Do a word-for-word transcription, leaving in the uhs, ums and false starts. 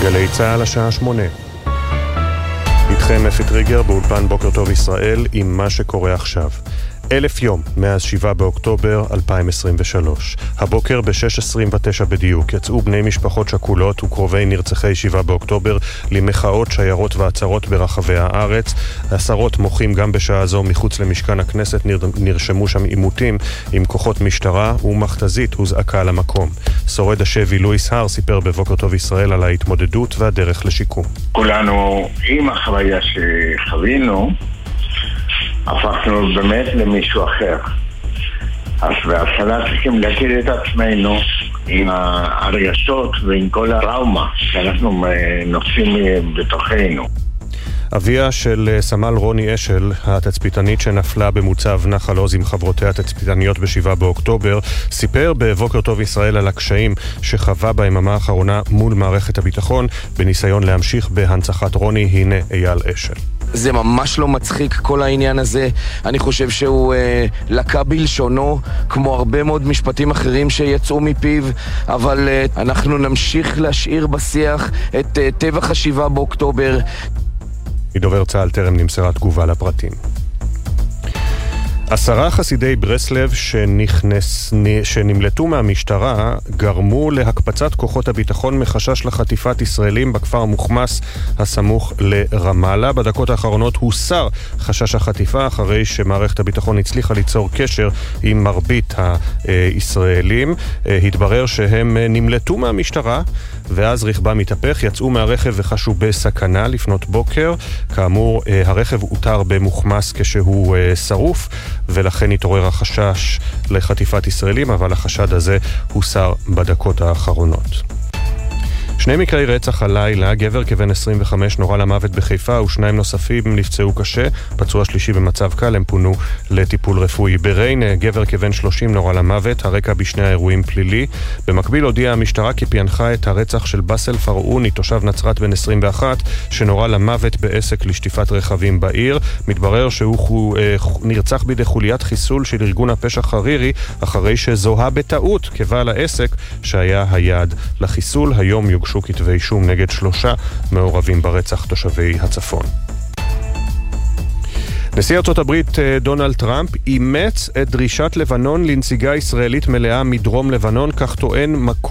גלי צהל השעה שמונה. איתכם אפי טריגר באולפן בוקר טוב ישראל עם מה שקורה עכשיו. אלף יום מאז שבעה באוקטובר אלפיים עשרים ושלוש. הבוקר ב-שש עשרים ותשע בדיוק יצאו בני משפחות שכולות וקרובי נרצחי שבעה באוקטובר למחאות, שיירות ועצרות ברחבי הארץ. עשרות מוחים גם בשעה זו מחוץ למשכן הכנסת. נרשמו שם עימותים עם כוחות משטרה ומכתזית הוזעקה למקום. שורד השבי לואיס הר סיפר בבוקר טוב ישראל על ההתמודדות והדרך לשיקום. כולנו עם החוויה שחווינו הפכנו באמת למישהו אחר. אז בהתחלה צריכים להכיר את עצמנו עם הרגשות ועם כל הטראומה שאנחנו נושאים בתוכנו. אביה של סמל רוני אשל, התצפיתנית שנפלה במוצב נחל עוז עם חברותיה התצפיתניות בשבעה באוקטובר, סיפר בבוקר טוב ישראל על הקשיים שחווה ביממה האחרונה מול מערכת הביטחון בניסיון להמשיך בהנצחת רוני. הנה אייל אשל. זה ממש לא מצחיק כל העניין הזה. אני חושב שהוא אה, לקה בלשונו כמו הרבה מאוד משפטים אחרים שיצאו מפיו, אבל אה, אנחנו נמשיך להשאיר בשיח את אה, טבח השבעה באוקטובר. מדובר צה"ל טרם נמסרה תגובה לפרטים. עשרה חסידי ברסלב שנכנס, שנמלטו מהמשטרה גרמו להקפצת כוחות הביטחון מחשש לחטיפת ישראלים בכפר מוחמס הסמוך לרמאללה. בדקות האחרונות הוסר חשש החטיפה אחרי שמערכת הביטחון הצליחה ליצור קשר עם מרבית הישראלים. התברר שהם נמלטו מהמשטרה ואז רכבם התהפך, יצאו מהרכב וחשו בסכנה לפנות בוקר. כאמור, הרכב אותר במוחמס כשהוא שרוף, ולכן התעורר החשש לחטיפת ישראלים, אבל החשד הזה הוסר בדקות האחרונות. שני מקרי רצח הלילה, גבר כבן עשרים וחמש נורה למוות בחיפה ושניים נוספים נפצעו קשה, פצוע שלישי במצב קל, הם פונו לטיפול רפואי. בריינה, גבר כבן שלושים נורה למוות, הרקע בשני האירועים פלילי. במקביל הודיעה המשטרה כי פענחה את הרצח של בסל פרעוני, תושב נצרת בן עשרים ואחת, שנורה למוות בעסק לשטיפת רכבים בעיר. מתברר שהוא נרצח בידי חוליית חיסול של ארגון הפשע חרירי, אחרי שזוהה בטעות כבעל העסק שהיה היעד לחיסול. היום יוגשו כתבי אישום נגד שלושה מעורבים ברצח תושבי הצפון. נשיא ארצות הברית דונלד טראמפ אימץ את דרישת לבנון לנסיגה ישראלית מלאה מדרום לבנון, כך טוען מקור